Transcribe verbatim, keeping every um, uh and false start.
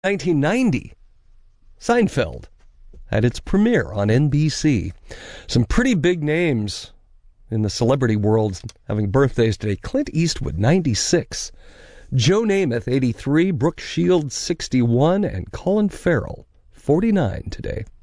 nineteen ninety, Seinfeld had its premiere on N B C. Some pretty big names in the celebrity world having birthdays today. Clint Eastwood, ninety-six. Joe Namath, eighty-three. Brooke Shields, sixty-one. And Colin Farrell, forty-nine today.